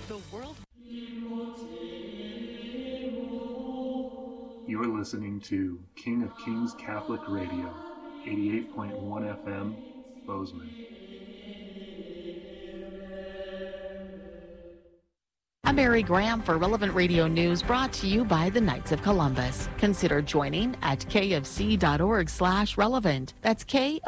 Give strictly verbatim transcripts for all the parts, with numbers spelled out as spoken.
The world. You are listening to King of Kings Catholic Radio, eighty-eight point one F M, Bozeman. I'm Mary Graham for Relevant Radio News, brought to you by the Knights of Columbus. Consider joining at kfc.org slash relevant. That's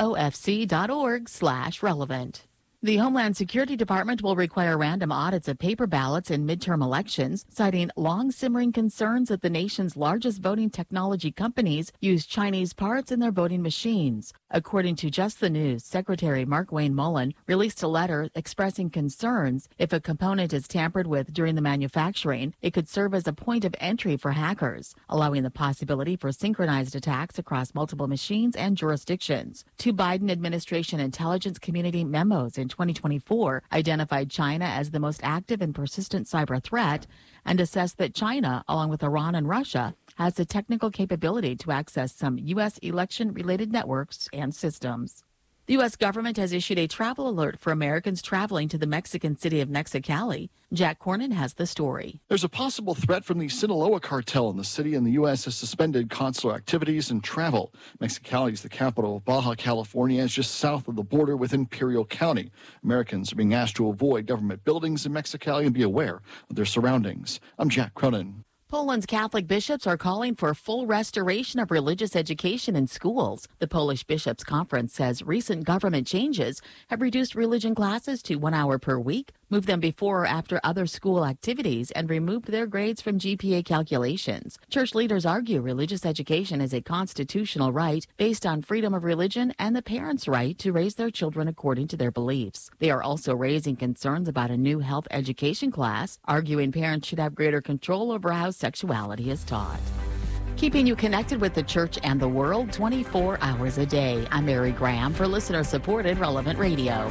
kofc.org slash relevant. The Homeland Security Department will require random audits of paper ballots in midterm elections, citing long-simmering concerns that the nation's largest voting technology companies use Chinese parts in their voting machines. According to Just the News, Secretary Mark Wayne Mullen released a letter expressing concerns if a component is tampered with during the manufacturing, it could serve as a point of entry for hackers, allowing the possibility for synchronized attacks across multiple machines and jurisdictions. Two Biden administration intelligence community memos in twenty twenty-four identified China as the most active and persistent cyber threat and assessed that China, along with Iran and Russia, has the technical capability to access some U S election-related networks and systems. The U S government has issued a travel alert for Americans traveling to the Mexican city of Mexicali. Jack Cornyn has the story. There's a possible threat from the Sinaloa cartel in the city, and the U S has suspended consular activities and travel. Mexicali is the capital of Baja California. It's just south of the border with Imperial County. Americans are being asked to avoid government buildings in Mexicali and be aware of their surroundings. I'm Jack Cronin. Poland's Catholic bishops are calling for full restoration of religious education in schools. The Polish Bishops' Conference says recent government changes have reduced religion classes to one hour per week, moved them before or after other school activities, and removed their grades from G P A calculations. Church leaders argue religious education is a constitutional right based on freedom of religion and the parents' right to raise their children according to their beliefs. They are also raising concerns about a new health education class, arguing parents should have greater control over how sexuality is taught. Keeping you connected with the church and the world twenty-four hours a day. I'm Mary Graham for listener-supported Relevant Radio.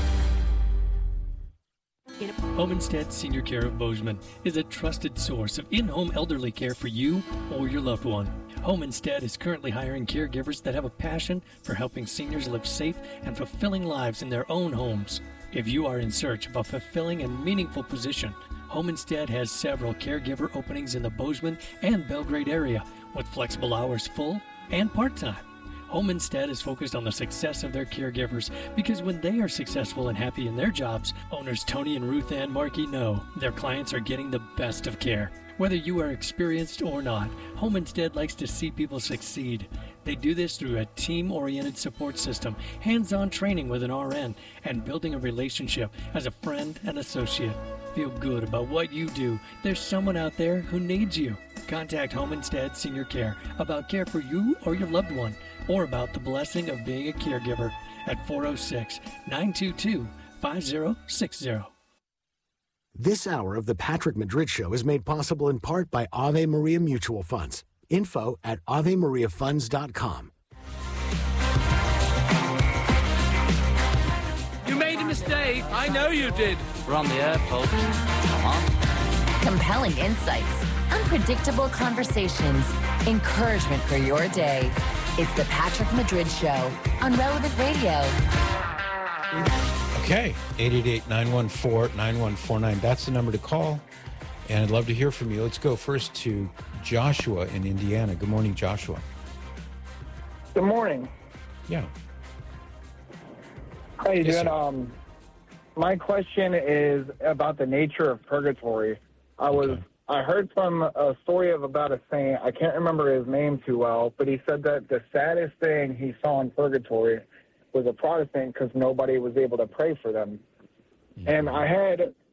Home Instead Senior Care of Bozeman is a trusted source of in-home elderly care for you or your loved one. Home Instead is currently hiring caregivers that have a passion for helping seniors live safe and fulfilling lives in their own homes. If you are in search of a fulfilling and meaningful position, Home Instead has several caregiver openings in the Bozeman and Belgrade area with flexible hours, full and part-time. Home Instead is focused on the success of their caregivers because when they are successful and happy in their jobs, owners Tony and Ruth Ann Markey know their clients are getting the best of care. Whether you are experienced or not, Home Instead likes to see people succeed. They do this through a team-oriented support system, hands-on training with an R N, and building a relationship as a friend and associate. Feel good about what you do. There's someone out there who needs you. Contact Home Instead Senior Care about care for you or your loved one, or about the blessing of being a caregiver at four oh six, nine two two, five oh six oh. This hour of the Patrick Madrid Show is made possible in part by Ave Maria Mutual Funds. Info at ave maria funds dot com. You made a mistake. I know you did. We're on the air, folks. Come on. Compelling insights, unpredictable conversations, encouragement for your day. It's the Patrick Madrid Show on Relevant Radio. Okay, eight eight eight, nine one four, nine one four nine. That's the number to call, and I'd love to hear from you. Let's go first to Joshua in Indiana. Good morning, Joshua. Good morning. Yeah. How you Yes, doing? sir. Um, my question is about the nature of purgatory. I was Okay. I heard from a story of about a saint. I can't remember his name too well, but he said that the saddest thing he saw in purgatory was a Protestant because nobody was able to pray for them. Mhm. And I had